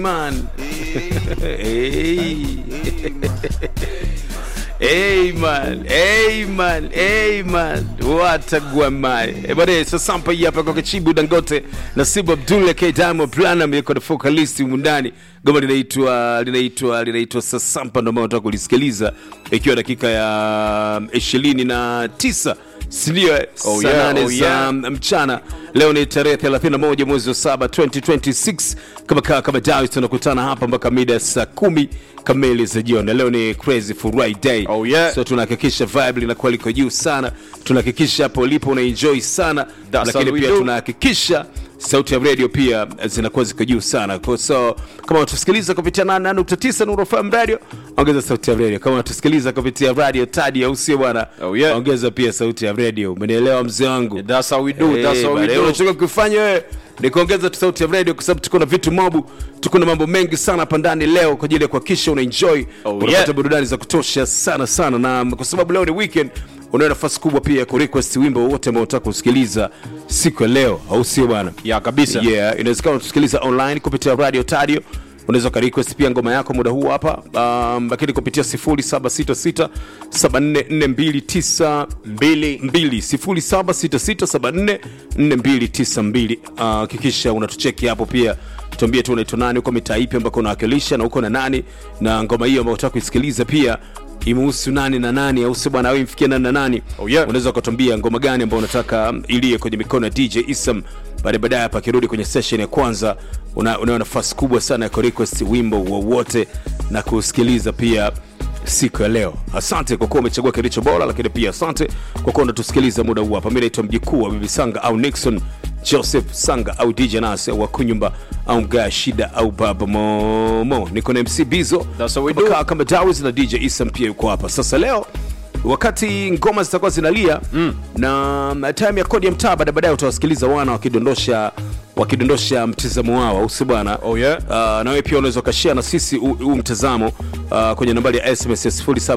man. Hey man. Watagwa mai. Bade Sasampa hapa kwa Kichibu Dangote na Sibu Abdul K Diamond Platnumz yuko the vocalist mundani. Goma linaitwa Sasampa, ndio maana nataka kulisikiliza ikiwa dakika ya 29 sindio saa 8 za mchana. Leo ni tarehe 31 mwezi wa 7 2026. Kama Dawi tunakutana hapa mpaka mida saa 10 kamili za jioni. Leo ni Crazy Friday. So tunahakikisha vibe linakuwa liko juu sana. Tunahakikisha hapo ulipo una enjoy sana. Lakini pia tunahakikisha sauti ya radio pia zinakuwa ziko juu sana. So kama unatusikiliza kupitia 88.9 Nuru FM Radio, ongeza sauti ya radio. Kama unatusikiliza kupitia radio Tadi au sio bwana, ongeza pia sauti ya radio. Umenielewa mzee wangu? That's how we do. That's how we do. Unataka kufanya wewe ni kuongeza sauti ya radio, kwa sababu tuko na vitu mobu, tuko na mambo mengi sana hapa ndani leo kwa ajili ya kuhakikisha una enjoy, unapata burudani za kutosha sana na kwa sababu leo ni weekend, una nafasi kubwa pia ku request wimbo wote ambao unataka kusikiliza siku ya leo, au sio bwana? Ya kabisa. Inawezekana tusikiliza online kupitia radio Tadio. Unaweza ka request pia ngoma yako muda huu hapa, lakini kupitia 0766 744292 0766 744292. Hakikisha unatucheki hapo pia, tuambie tu unaitwa nani, uko mitaa ipi ambako unawakilisha na uko na nani, na ngoma hiyo ambayo unataka kusikiliza pia imuhusu nani na nani, au sio bwana, au imfikie nani na nani. Unaweza kutuambia ngoma gani ambayo unataka ilie kwenye mikono ya DJ Isam. Baadaye hapa kirudi kwenye session ya kwanza, una nafasi kubwa sana ya request wimbo wowote na kusikiliza pia siku ya leo. Asante kwa kuwa umechagua kilicho bora, lakini pia asante kwa kuwa unatusikiliza muda huu hapa. Mimi naitwa Mjikuu wa Bibi Sanga au Nixon Joseph Sanga au DJ Nas au Kunyumba au Mga Shida au Baba Momo. Niko na MC Bizo. That's how we do. Kama Dawiz na DJ Isam pia yuko hapa. Sasa leo wakati ngoma zitakuwa zinalia na time ya kodi ya mtaa, baadaye utawasikiliza wana wakidondosha mtazamo wao, au si bwana? Na wewe pia unaweza kashare na sisi huu mtazamo kwenye nambari ya SMS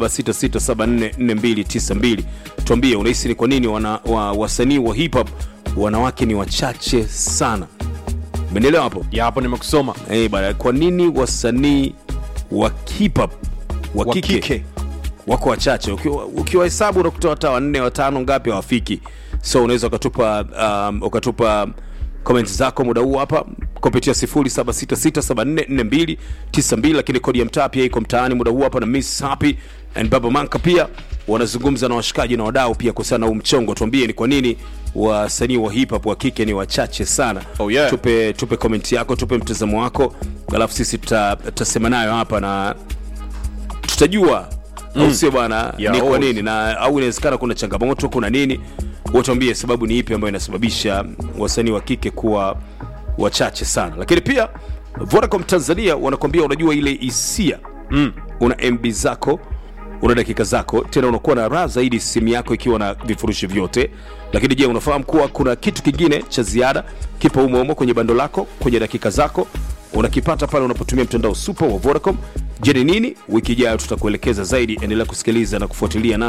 0766744292. Tuambie unahisi ni kwa nini wasanii wa hip hop wanawake ni wachache sana. Umeelewa hapo? Hapo nimekusoma. Bwana, kwa nini wasanii wa hip hop wa kike wako wachache? Ukiwa hesabu unakuta hata 4 5 ngapi hawafiki. So unaweza ukatupa comments zako muda huu hapa kupitia 0766744292, lakini kodi ya mtaa pia iko mtaani muda huu hapa, na Miss Happy and Baba Manka pia wanazungumza na washikaji na wadau pia kuhusiana na umchongo. Tuambie ni kwa nini wasanii wa hip hop wa kike ni wachache sana. Tupe comment yako, tupe mtazamo wako, alafu sisi tutasema nayo hapa na tutajua au sio bwana ni kwa nini, na au inawezekana kuna changamoto, kuna nini. Tuambie sababu ni ipi ambayo inasababisha wasanii wa kike kuwa wachache sana. Lakini pia Vodacom Tanzania wanakuambia, unajua ile hisia, una MB zako, una dakika zako, tena unakuwa na raha zaidi simu yako ikiwa na vifurushi vyote. Lakini je, unafahamu kuwa kuna kitu kingine cha ziada kipo umo kwenye bando lako, kwenye dakika zako? Unakipata pale unapotumia mtandao super wa Vodacom. Je, ni nini? Wiki ijayo tutakuelekeza zaidi. Endelea kusikiliza na kufuatilia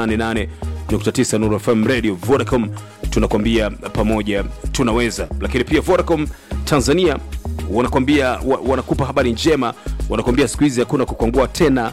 88.9 Nuru FM Radio. Vodacom, tunakwambia pamoja tunaweza. Lakini pia Vodacom Tanzania wanakwambia, wanakupa habari njema. Wanakwambia siku hizi hakuna kukwangua tena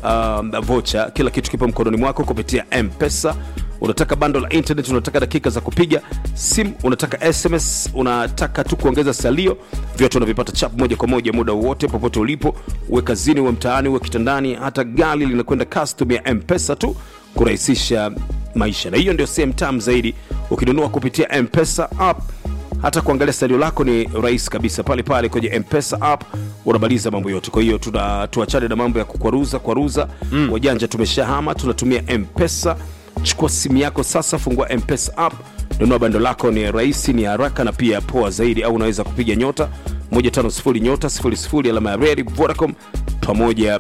vocha. Kila kitu kipo mkononi mwako kupitia M-Pesa. Unataka bundle la internet, unataka dakika za kupiga simu, unataka SMS, unataka tu kuongeza salio, vyote unavipata chap moja kwa moja muda wote popote ulipo. Uwe kazini, uwe mtaani, uwe kitandani, hata gari linakwenda custom ya M-Pesa tu kurahisisha maisha. Na hiyo ndio same time zaidi. Ukinunua kupitia M-Pesa app, hata kuangalia salio lako ni rahisi kabisa. Pale kwenye M-Pesa app unabaliza mambo yote. Kwa hiyo tuachane na mambo ya kukwaruza. Wajanja tumeshahama, tunatumia M-Pesa. Chukua simu yako sasa, fungua M-Pesa app, nunua bando lako. Ni rahisi, ni haraka na pia poa zaidi. Au unaweza kupiga nyota 150 nyota 00 alama ya redi. Vodacom, pamoja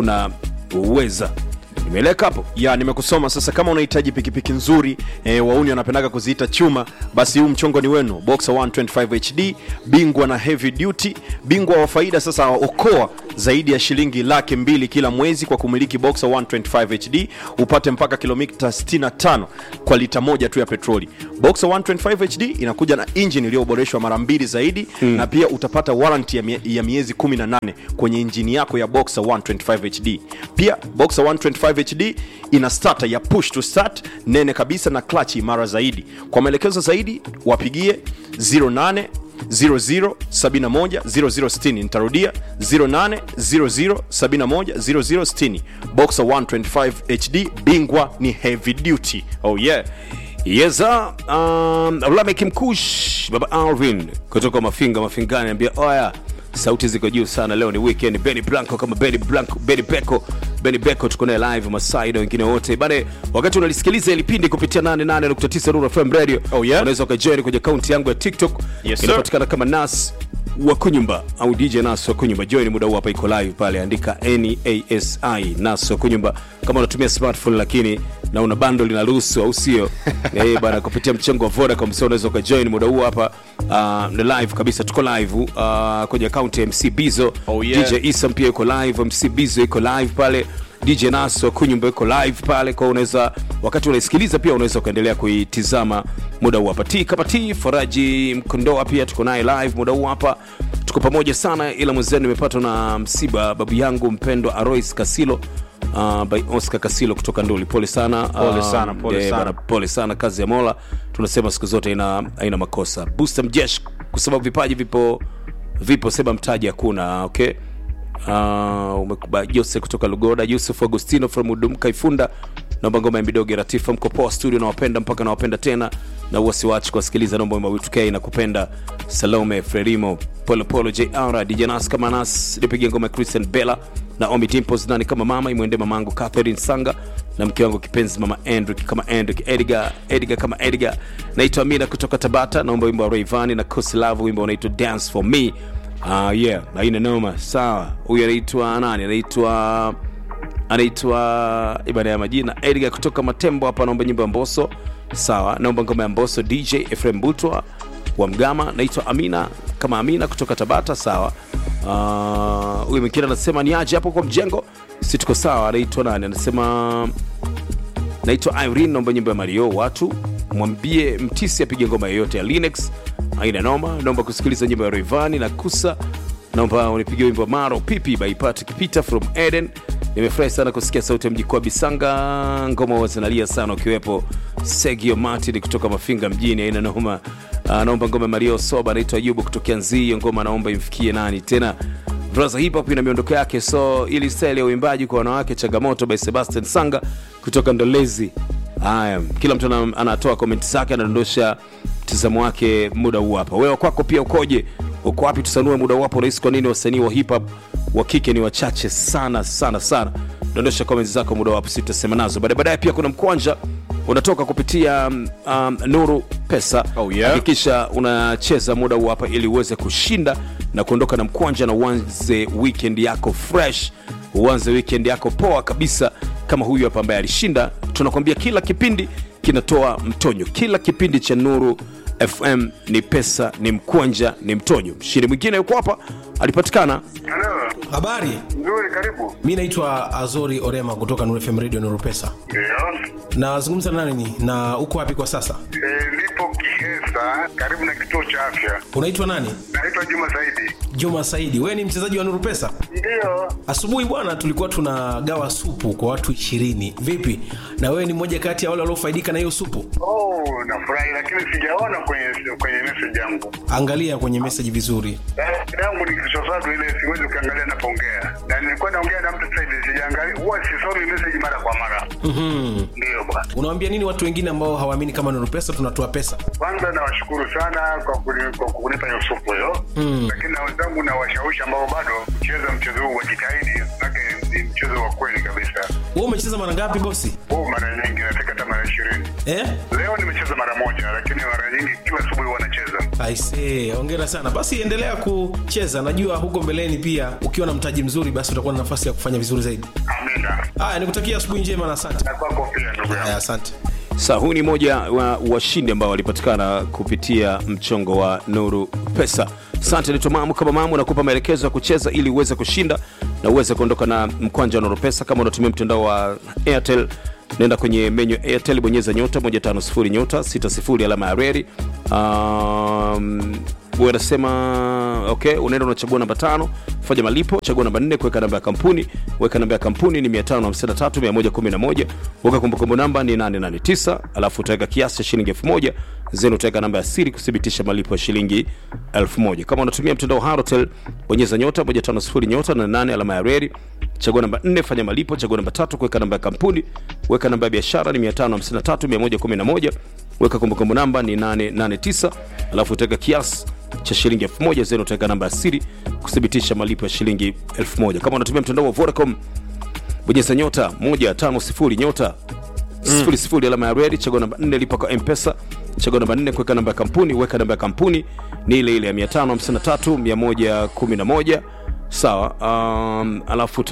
tunaweza. Nimeleka hapo? Nimekusoma. Sasa kama unahitaji pikipiki nzuri, wauni wanapendaga kuziita chuma, basi huu mchongo ni wenu. Boxer 125 HD, bingwa na heavy duty, bingwa wa faida. Sasa okoa zaidi ya shilingi 200,000 kila mwezi kwa kumiliki Boxer 125 HD, upate mpaka kilomita 65 kwa lita moja tu ya petroli. Boxer 125 HD inakuja na engine iliyoboreshwa mara 2 zaidi, na pia utapata warranty ya miezi 18 kwenye engine yako ya Boxer 125 HD. Pia Boxer 125 HD ina starter ya push to start nene kabisa na clutch imara zaidi. Kwa maelekezo zaidi wapigie 0800 00710060. Nitarudia 0800710060. Boxer 125 HD, bingwa ni heavy duty. Oh yeah. Yeza, Lamek Mkush, Baba Alvin kutoka Mafingani anambia oya, sauti ziko juu sana, leo ni weekend. Benny Blanco kama Benny Beko tuko naye live Masai na wengine wote. Bane, wakati unalisikiliza ilipindi kupitia 88.9 Nuru FM Radio, unaweza ukajoin kwenye account yangu ya TikTok. Inapatikana kama Nas wa Kunyumba au DJ Nas wa Kunyumba. Join muda huu hapa, iko live pale, andika NASI Nas wa Kunyumba kama unatumia smartphone lakini na una bundle linaruhusu au sio. Bana, kupitia mchango wa Vodacom sio, unaweza ukajoin muda huu hapa na live kabisa. Tuko live kwenye account ya MC Bizo. DJ Isam pia yuko live, MC Bizo yuko live pale, DJ Nas wa Kunyumba yuko live pale. Kwa unaweza wakati unaisikiliza pia unaweza kuendelea kuitizama muda huu hapa. Kama Faraji Mkondoa pia tuko naye live muda huu hapa. Tuko pamoja sana, ila mwenzenu nimepatwa na msiba, babu yangu mpendwa Arois Kasilo by Oscar Kasilo kutoka Nduli. Pole sana. Pole sana, kazi ya Mola tunasema siku zote haina makosa. Booster Mjesh, kwa sababu vipaji vipo sema mtaji hakuna. Okay. Umekuba Jose kutoka Lugoda, Yusuf Agustino from Udumka Ifunda, naomba ngoma ya Midoge Ratifa. Mko poa studio, nawapenda mpaka nawapenda tena, na usiwaache kusikiliza naomba ya W2K na kupenda. Salome Frelimo, Polo JR, DJ Nas kama Nas, nipige ngoma ya Christian Bella na Omi Dimples, nani kama mama, imwende mamangu Catherine Sanga na mke wangu kipenzi mama Hendrik kama Hendrik, Edgar kama Edgar. Naitwa Amina kutoka Tabata, naomba wimbo wa Rayvanny na Kosilavu, wimbo unaitwa Dance for Me. Haina noma. Sawa. Huyu anaitwa nani? Anaitwa ibada ya majina Edgar kutoka Matembo hapa, naomba nyimbo ya Mbosso. Sawa, naomba ngoma ya Mbosso DJ Efrem Butwa wa Mgama. Naitwa Amina kama Amina kutoka Tabata. Sawa. Huyu mwingine anasema ni aje hapo kwa mjengo. Si tuko sawa. Anaitwa nani? Anasema naitwa Irene, naomba nyimbo ya Mario. Watu mwambie Mtisi apige ngoma yoyote ya Linux. Haina noma. Naomba kusikiliza nyimbo ya Rayvanny na Kusa. Naomba unipigie wimbo Maro Pipi by Patrick Peter from Eden. Nimefurahi sana kusikia sauti ya Mjikwa Bisanga, ngoma wazinalia sana ukiwepo Sergio Martin kutoka Mafinga mjini. Haina noma. Naomba ngoma Mario Soba. Naitwa Ayubu kutoka Nzii, ngoma naomba imfikie nani tena? Brother Hip Hop ina miondoko yake, so ili style ya uimbaji kwa wanawake changamoto by Sebastian Sanga kutoka Ndolezi. Haya, kila mtu anatoa comment zake, anadondosha mtazamo wake muda huu hapa. Wewe kwako pia ukoje? Uko wapi? Tusanue muda huu hapa. Unahisi kwa nini wasanii wa hip hop wa kike ni wachache sana? Dondosha comments zako muda huu hapa, sitasema nazo. Baadaye pia kuna mkwanja unatoka kupitia Nuru Pesa. Hakikisha unacheza muda huu hapa ili uweze kushinda na kuondoka na mkwanja na uanze weekend yako fresh, uanze weekend yako poa kabisa kama huyu hapa ambaye alishinda. Tunakwambia kila kipindi kinatoa mtonyo, kila kipindi cha Nuru FM ni pesa, ni mkwanja, ni mtonyo. Mshindi mwingine yuko hapa, alipatikana. Hello. Habari? Nzuri, karibu. Mimi naitwa Azori Orema kutoka Nuru FM Radio Nuru Pesa. Ndio. Nazungumza na nani na uko wapi kwa sasa? Nipo Kihesa, karibu na kituo cha afya. Unaitwa nani? Naitwa Juma Saidi. Juma Saidi, wewe ni mchezaji wa Nuru Pesa? Ndio. Asubuhi bwana tulikuwa tunagawa supu kwa watu 20. Vipi? Na wewe ni mmoja kati ya wale waliofaidika na hiyo supu? Nafurahi, lakini sijaona kwenye message yangu. Angalia kwenye message vizuri. Yangu ni kisosado ile, siwezi kuangalia napoongea. Na nilikuwa naongea na mtu sasa hivi, sijaangalia. Huwa sisomi message mara kwa mara. Ndio bwana. Unawaambia nini watu wengine ambao hawaamini kama Nuru Pesa tunatoa pesa? Kwanza nawashukuru sana kwa kunipa hiyo supu hiyo. Lakini na wenzangu na washawishi ambao bado kucheza mchezo huu wajitahidi, maana ni mchezo wa kweli kabisa. Wewe umecheza mara ngapi bosi? Mara nyingi, nataka hata mara 20. Leo nimecheza mara moja, lakini mara nyingi kila asubuhi wanacheza. I see. Hongera sana. Basi endelea kucheza. Najua huko mbeleni pia ukiwa na mtaji mzuri basi utakuwa na nafasi ya kufanya vizuri zaidi. Amina. Haya, nikutakia asubuhi njema na asante. Na kwako pia ndugu yangu. Asante. Huu ni moja wa washindi ambao walipatikana kupitia mchongo wa Nuru Pesa. Asante, naitwa Mamu kama Mamu, nakupa maelekezo ya kucheza ili uweze kushinda na uweze kuondoka na mkwanja wa Nordpesa. Kama unatumia mtandao wa Airtel, nenda kwenye menu Airtel, bonyeza nyota 150 nyota 60 alama ya reli. Unasema okay, unaenda unachagua namba 5, fanya malipo, chagua namba 4, kuweka namba ya kampuni. Weka namba ya kampuni ni 553111, weka kumbukumbu namba ni 889, alafu utaweka kiasi cha shilingi 1000, zenu utaweka namba ya siri kudhibitisha malipo ya shilingi 1000. Kama unatumia mtandao wa Halotel, bonyeza nyota 150 nyota na 8 alama ya reli, chagua namba 4, fanya malipo, chagua namba 3, kuweka namba ya kampuni. Weka namba ya biashara ni 553111, weka kumbukumbu namba ni 889, alafu utaweka kiasi cha shilingi 1000, zenu utaweka namba ya siri kudhibitisha malipo ya shilingi 1000. Kama unatumia mtandao wa Vodacom, bonyeza nyota 150 nyota 00 alama ya reli, chagua namba 4, lipa kwa M-Pesa, chagua namba 4, kuweka namba ya kampuni. Weka namba ya kampuni ni ile ile ya 553111, sawa. Alafu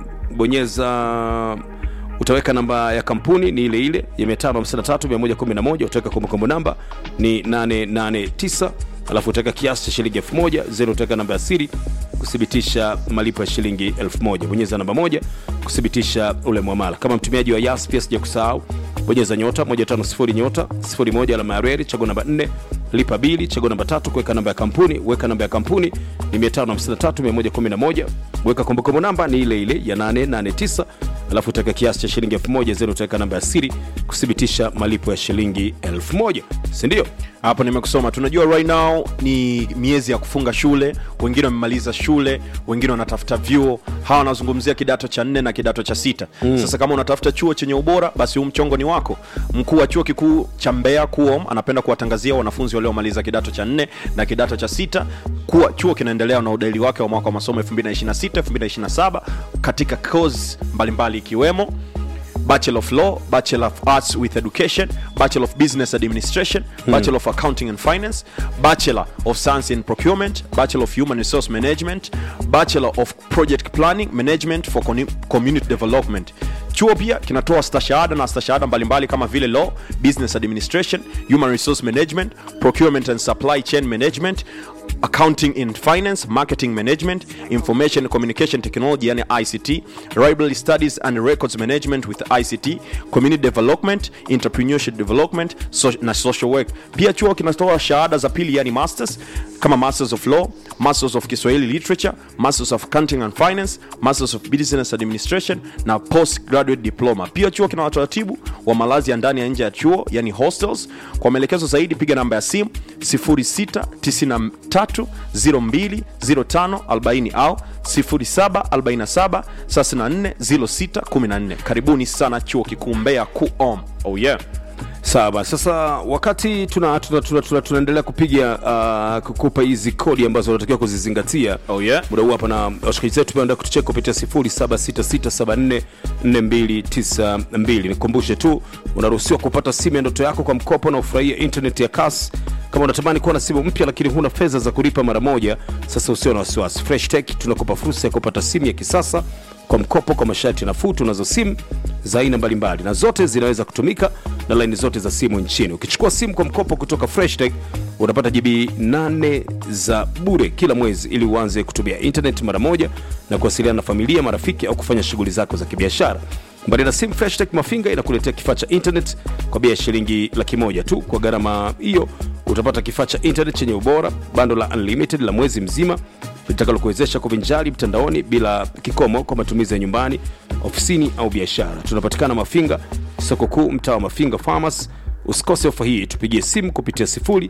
utaweka namba ya kampuni ni ile ile ya 553111, utaweka kumbukumbu namba ni 889, alafu utaweka kiasi cha shilingi 1000, zenu utaweka namba ya siri kudhibitisha malipo ya shilingi 1000. Bonyeza namba 1 kudhibitisha ule muamala. Kama mtumiaji wa Yas pia sija kusahau, bonyeza nyota 150 nyota 01 alama ya reli, chagua namba 4, lipa bili, chagua namba 3, kuweka namba ya kampuni. Weka namba ya kampuni ni 553111, weka kumbukumbu namba ni ile ile ya 889, alafu utaweka kiasi cha shilingi 1000, zenu utaweka namba ya siri kudhibitisha malipo ya shilingi 1000, si ndio? Hapo nimekusoma. Tunajua right now ni miezi ya kufunga shule, wengine wamemaliza shule, wengine wanatafuta vyuo. Hawa wanazungumzia kidato cha 4 na kidato cha 6. Sasa kama unatafuta chuo chenye ubora, basi huu mchongo ni wako. Mkuu wa chuo kikuu cha Mbeya KUOM anapenda kuwatangazia wanafunzi waliomaliza kidato cha 4 na kidato cha 6 kuwa chuo kinaendelea na udahili wake wa mwaka wa masomo 2026-2027 katika course mbalimbali ikiwemo Bachelor of Law, Bachelor of Arts with Education, Bachelor of Business Administration, Bachelor of Accounting and Finance, Bachelor of Science in Procurement, Bachelor of Human Resource Management, Bachelor of Project Planning Management for Community Development. Chuo pia kinatoa stashahada na stashahada mbalimbali kama vile Law, Business Administration, Human Resource Management, Procurement and Supply Chain Management, Accounting and Finance, Marketing Management, Information and Communication Technology yani ICT, Library Studies and Records Management with ICT, Community Development, Entrepreneurship Development na Social Work. Pia chuo kinatoa shahada za pili yani Masters kama Masters of Law, Masters of Kiswahili Literature, Masters of Accounting and Finance, Masters of Business Administration na Postgraduate Diploma. Pia chuo kina utaratibu wa malazi ya ndani ya nje ya chuo yani hostels. Kwa maelekezo zaidi piga namba ya simu 0693020540 au 0747340614. Karibuni sana chuo kikuu Mbeya KUOM. Oh yeah. Sawa, sasa wakati tunaendelea kupiga kukupa hizi kodi ambazo unatakiwa kuzizingatia. Oh yeah. Muda huu hapa na washikaji zetu pia wanataka kutucheka kupitia 0766744292. Nikumbushe tu unaruhusiwa kupata simu ya ndoto yako kwa mkopo na ufurahie internet ya kasi. Kama unatamani kuwa na simu mpya lakini huna fedha za kulipa mara moja, sasa usio na wasiwasi. Fresh Tech tunakupa fursa ya kupata simu ya kisasa kwa mkopo kwa masharti nafuu. Tunazo simu za aina mbalimbali na zote zinaweza kutumika na line zote za simu nchini. Ukichukua simu kwa mkopo kutoka Fresh Tech unapata GB 8 za bure kila mwezi ili uanze kutumia internet mara moja na kuwasiliana na familia, marafiki au kufanya shughuli zako za kibiashara. Mbali na simu, Fresh Tech Mafinga inakuletea kifaa cha internet kwa bei ya shilingi 100,000 tu. Kwa gharama hiyo utapata kifaa cha internet chenye ubora, bando la unlimited la mwezi mzima litakalokuwezesha kuvinjari mtandaoni bila kikomo kwa matumizi ya nyumbani, ofisini au biashara. Tunapatikana Mafinga, soko kuu, mtaa wa Mafinga Farmers. Usikose ofa hii, tupigie simu kupitia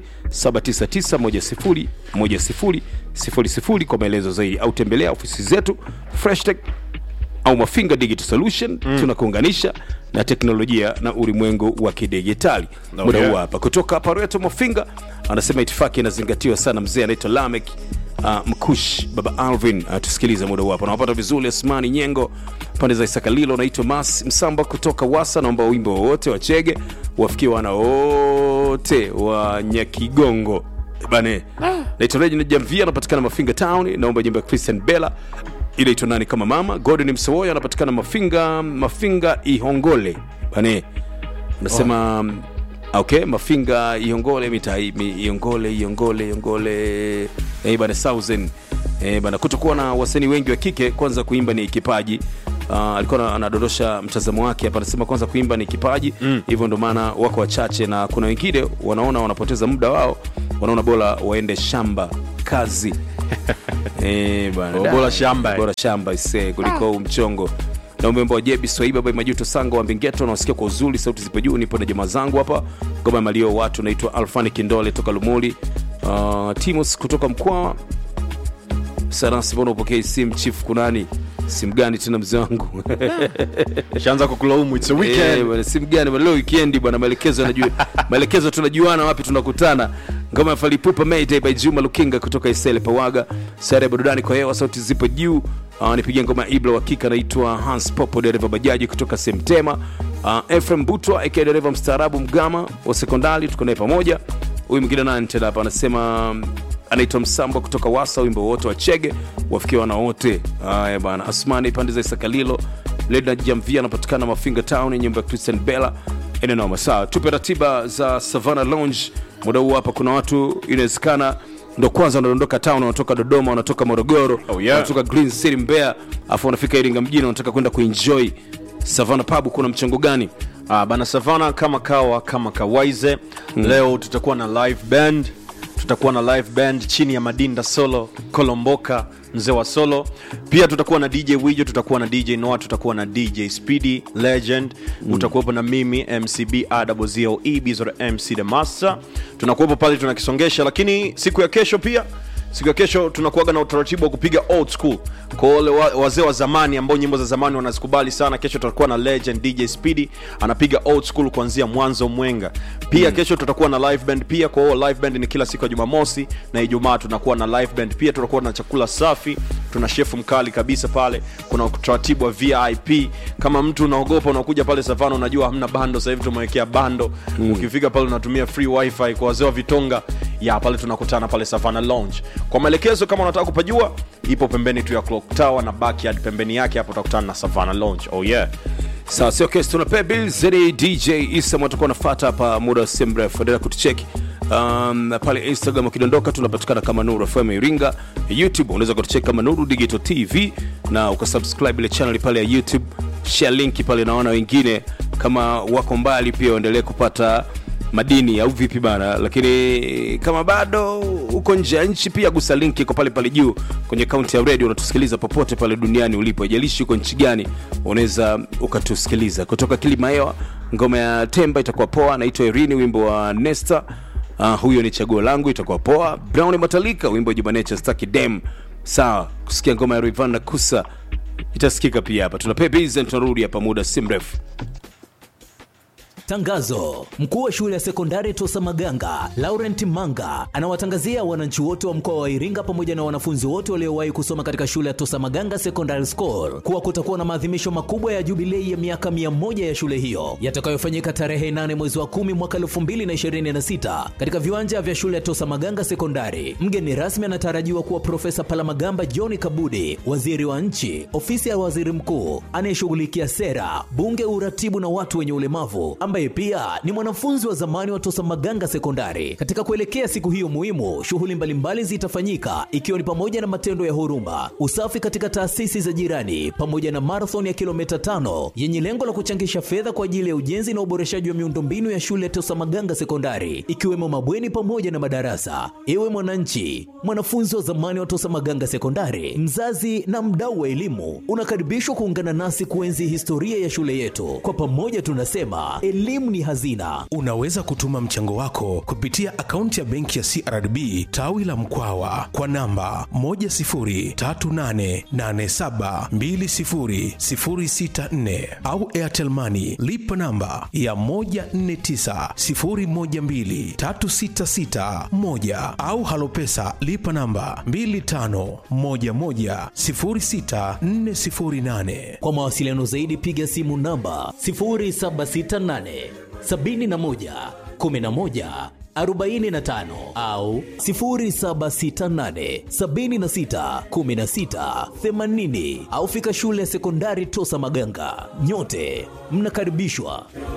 0799101000 kwa maelezo zaidi au tembelea ofisi zetu Fresh Tech au Mafinga Digital Solution. Tunakuunganisha na teknolojia na ulimwengu wa kidigitali. Muda huu hapa kutoka Pareto Mafinga anasema itifaki inazingatiwa sana. Mzee anaitwa Lamek Mkush, baba Alvin, tusikilize muda huu hapa. Napata vizuri Asmani Nyengo pande za Isakalilo. Naitwa Mas Msamba kutoka Wasa, naomba wimbo wote wa Chege wafikie wana wote wa Nyakigongo bane. Naitwa Reginald Jamvia, anapatikana Mafinga Town, naomba jimbo ya Christian Bella ile ito nani kama mama. Gordon Msowoya anapatikana Mafinga Ihongole bane. Unasema Okay, Mafinga Iongole Iongole bana Southern bana, kutokuwa na wasanii wengi wa kike, kwanza kuimba ni kipaji. Alikuwa anadondosha mtazamo wake hapa, anasema kwanza kuimba ni kipaji, hivyo ndio maana wako wachache, na kuna wengine wanaona wanapoteza muda wao, wanaona bora waende shamba kazi. Bana bora shamba ise kuliko mchongo. Na umembo wa Jebi Swaiba by Majuto Sango wa Mbingeto, na wasikia kwa uzuri, sauti zipo juu, nipo na jamaa zangu hapa. Ngoma malio watu naitwa Alfani Kindole toka Lumuli. Timos kutoka Mkwawa. Sarasi mbona upokea simu chief, kunani? Simu gani tena mzee wangu? Shaanza kukulaumu, it's a weekend. Bwana simu gani bwana, leo weekend bwana, maelekezo najua. Maelekezo tunajuana wapi tunakutana. Ngoma ya Falipupa Mayday by Juma Lukinga kutoka Isele Pawaga. Sare burudani kwa hewa, sauti zipo juu. Nipigia ngoma ya Ibla hakika, naitwa Hans Popo dereva bajaji kutoka Semtema. Efrem Butwa aka dereva mstaarabu Mgama wa sekondari, tuko naye pamoja. Huyu mwingine nani tena hapa anasema anaitwa Msambo kutoka Wasa, wimbo wote wa Chege wafikiwa na wote. Haya bana, Asmani pande za Isakalilo, Leda Jamvia anapatikana Mafinga Town, nyumba ya Christian Bella. Noma sawa, tupe ratiba za Savannah Lounge. Muda huu hapa kuna watu inawezekana ndo kwanza wanaondoka town, wanatoka Dodoma, wanatoka Morogoro, wanatoka Green City Mbeya, afu wanafika Iringa mjini, wanataka kwenda kuenjoy. Savannah Pub kuna mchango gani? Bana Savannah kama kawa kama kawaize. Leo tutakuwa na live band chini ya Madinda Solo, Kolomboka, mzee wa solo. Pia tutakuwa na DJ Wijo, tutakuwa na DJ Noah, tutakuwa na DJ Speedy Legend, utakuwepo na mimi MCB AWZOE Bizora MC The Master. Tunakuwepo pale tunakisongesha, lakini siku ya kesho tunakuaga na utaratibu wa kupiga old school kwa wale wazee wa zamani ambao nyimbo za zamani wanazikubali sana. Kesho tutakuwa na Legend DJ Speedy anapiga old school kuanzia mwanzo mwenga. Pia kesho tutakuwa na live band pia. Kwa hiyo live band ni kila siku ya Jumamosi na Ijumaa tunakuwa na live band pia. Tutakuwa na chakula safi, tuna chef mkali kabisa pale. Kuna utaratibu wa VIP. Kama mtu unaogopa unakuja pale Savannah, unajua hamna bando, sasa hivi tumewekea bando. Ukifika pale unatumia free wifi kwa wazee wa vitonga. Pale tunakutana pale Savannah Lounge. Kwa maelekezo kama unataka kupajua, ipo pembeni tu ya Clock Tower na backyard pembeni yake, hapo utakutana na Savannah Lounge. Oh yeah. Sasa sio kesho tunapea bills zeni DJ Isa mtakuwa nafuata hapa muda mrefu. Endelea kutucheck pale Instagram ukidondoka tunapatikana kama Nuru FM Iringa. YouTube unaweza kutucheck kama Nuru Digital TV na ukasubscribe ile channel pale ya YouTube. Share link pale, naona wengine kama wako mbali pia waendelee kupata madini au vipi bana. Lakini kama bado uko nje ya nchi pia gusa link iko pale pale juu kwenye account ya radio, unatusikiliza popote pale duniani ulipo, haijalishi uko nchi gani, unaweza ukatusikiliza. Kutoka Kilimahewa ngoma ya Temba itakuwa poa, naitwa Irene, wimbo wa Nesta. Huyo ni chaguo langu, itakuwa poa. Brown Matalika wimbo Jubanecha Staki Dem. Sawa, kusikia ngoma ya Rivana Kusa itasikika pia hapa. Tunapea busy, tunarudi hapa muda si mrefu. Tangazo: mkuu wa shule ya sekondari Tosa Maganga Laurent Manga anawatangazia wananchi wote wa mkoa wa Iringa pamoja na wanafunzi wote waliowahi kusoma katika shule ya Tosa Maganga Secondary School kuwa kutakuwa na maadhimisho makubwa ya jubilei ya miaka 100 ya shule hiyo yatakayofanyika tarehe 8 mwezi wa 10 mwaka 2026 katika viwanja vya shule ya Tosa Maganga Secondary. Mgeni rasmi anatarajiwa kuwa Profesa Palamagamba John Kabudi, waziri wa nchi, ofisi ya waziri mkuu anayeshughulikia sera, bunge, uratibu na watu wenye ulemavu, ambaye pia ni mwanafunzi wa zamani wa Tosa Maganga Sekondari. Katika kuelekea siku hiyo muhimu, shughuli mbalimbali zitafanyika ikiwa ni pamoja na matendo ya huruma, usafi katika taasisi za jirani, pamoja na marathon ya kilomita 5 yenye lengo la kuchangisha fedha kwa ajili ya ujenzi na uboreshaji wa miundombinu ya shule ya Tosa Maganga Sekondari, ikiwemo mabweni pamoja na madarasa. Ewe mwananchi, mwanafunzi wa zamani wa Tosa Maganga Sekondari, mzazi na mdau wa elimu, unakaribishwa kuungana nasi kuenzi historia ya shule yetu. Kwa pamoja tunasema elimu ni hazina. Unaweza kutuma mchango wako kupitia akaunti ya benki ya CRDB tawi la Mkwawa kwa namba 10388720064 au Airtel Money lipa namba ya 1490123661 au Halopesa lipa namba 25110648. Kwa mawasiliano zaidi piga simu namba 0768 71 11 45 au 0768 76 16 80 au fika shule ya sekondari Tosa Maganga. Nyote mnakaribishwa.